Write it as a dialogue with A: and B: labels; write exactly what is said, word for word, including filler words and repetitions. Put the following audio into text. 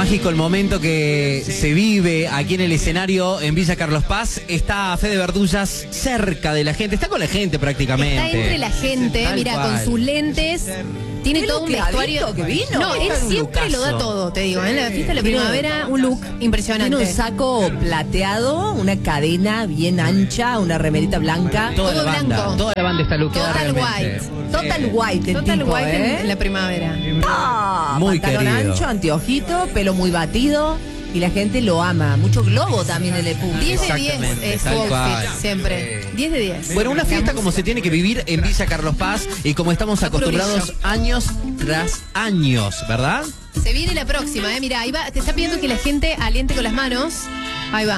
A: mágico el momento que se vive aquí en el escenario en Villa Carlos Paz. Está Fede Verdullas cerca de la gente, está con la gente prácticamente.
B: Está entre la gente,
A: Tal
B: mira,
A: cual.
B: con sus lentes. Tiene todo un vestuario
C: que vino.
B: No, él
A: Un
B: siempre lo da
A: lucazo.
B: todo, te digo. En la fiesta de la
C: Tiene-
B: primavera, un look impresionante.
C: Tiene un saco plateado, una cadena bien ancha, una remerita blanca.
A: Toda
B: todo
A: la banda,
B: blanco.
A: toda la banda está luqueada
B: Total
A: realmente.
B: white.
C: Total white el
B: Total
C: tipo,
B: white en-
C: ¿eh?
B: en la primavera.
C: Ah,
A: Muy
C: pantalón
A: querido.
C: ancho, anteojito, pelo muy batido. Y la gente lo ama. Mucho globo también en el público.
B: diez de diez
A: Exactamente,
B: es su
A: tal
B: outfit,
A: cual.
B: siempre. diez de diez.
A: Bueno, una
B: La
A: fiesta
B: música.
A: como se tiene que vivir en Villa Carlos Paz y como estamos
B: A puro
A: acostumbrados
B: brillo.
A: años tras años, ¿verdad?
B: Se viene la próxima, eh. Mira, ahí va, te está pidiendo que la gente aliente con las manos.